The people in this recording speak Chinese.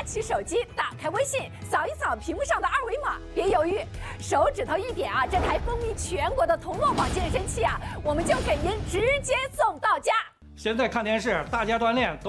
起手机，打开微信，扫一扫屏幕上的二维码，别犹豫，手指头一点啊，这台风靡全国的同乐坊健身器啊，我们就给您直接送到家。 现在看电视，大家锻炼都